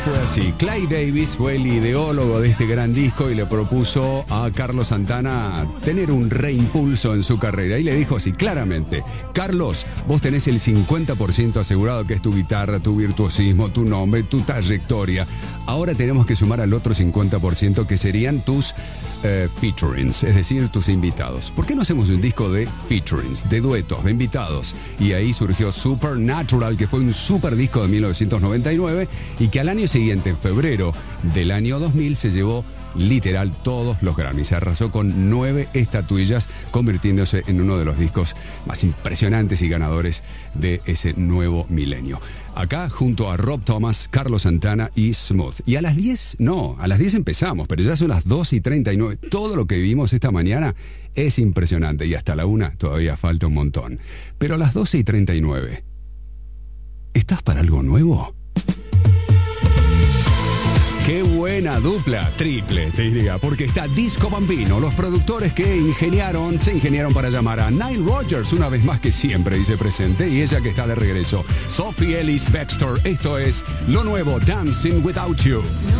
Fue así, Clay Davis fue el ideólogo de este gran disco y le propuso a Carlos Santana tener un reimpulso en su carrera. Y le dijo así, claramente, Carlos, vos tenés el 50% asegurado, que es tu guitarra, tu virtuosismo, tu nombre, tu trayectoria. Ahora tenemos que sumar al otro 50%, que serían tus featurings, es decir, tus invitados. ¿Por qué no hacemos un disco de featurings, de duetos, de invitados? Y ahí surgió Supernatural, que fue un super disco de 1999 y que al año siguiente, en febrero del año 2000, se llevó literal todos los Grammys. Se arrasó con 9 estatuillas, convirtiéndose en uno de los discos más impresionantes y ganadores de ese nuevo milenio. Acá, junto a Rob Thomas, Carlos Santana y Smooth. Y a las 10 empezamos, pero ya son las 2:39. Todo lo que vivimos esta mañana es impresionante y hasta la 1 todavía falta un montón. Pero a las 12:39, ¿estás para algo nuevo? ¡Qué buena dupla! Triple, te diría, porque está Disco Bambino, los productores que se ingeniaron para llamar a Nile Rodgers, una vez más que siempre dice presente, y ella que está de regreso, Sophie Ellis-Bextor. Esto es lo nuevo, Dancing Without You.